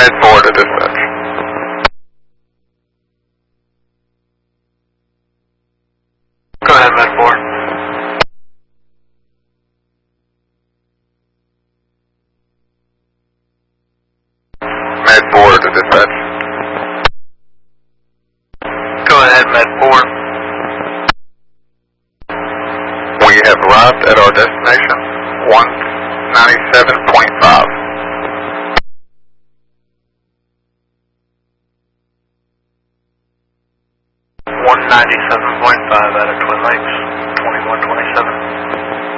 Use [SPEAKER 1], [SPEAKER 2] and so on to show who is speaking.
[SPEAKER 1] Med 4 to dispatch.
[SPEAKER 2] Go ahead, Med 4.
[SPEAKER 1] Med 4 to dispatch.
[SPEAKER 2] Go ahead, Med 4.
[SPEAKER 1] We have arrived at our destination, 197.5.
[SPEAKER 2] 197.5 out of Twin Lakes.